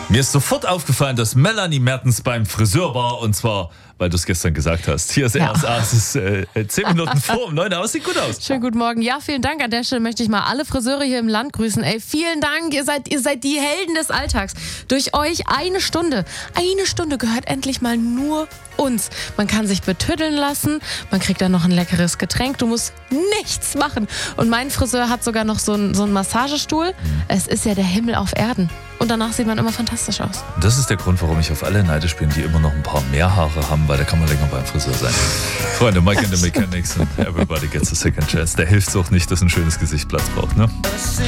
Mir ist sofort aufgefallen, dass Melanie Mertens beim Friseur war, und zwar, weil du es gestern gesagt hast. Hier ist RSA, es ist 10 Minuten vor um 9 Uhr. Sieht gut aus. Schönen guten Morgen. Ja, vielen Dank. An der Stelle möchte ich mal alle Friseure hier im Land grüßen. Ey, vielen Dank. Ihr seid die Helden des Alltags. Durch euch eine Stunde gehört endlich mal nur uns. Man kann sich betüddeln lassen, man kriegt dann noch ein leckeres Getränk, du musst nichts machen. Und mein Friseur hat sogar noch so einen Massagestuhl. Es ist ja der Himmel auf Erden. Und danach sieht man immer fantastisch aus. Das ist der Grund, warum ich auf alle neidisch bin, die immer noch ein paar mehr Haare haben, weil da kann man länger beim Friseur sein. Freunde, Mike and the Mechanics und Everybody Gets a Second Chance. Der hilft es auch nicht, dass ein schönes Gesicht Platz braucht, ne?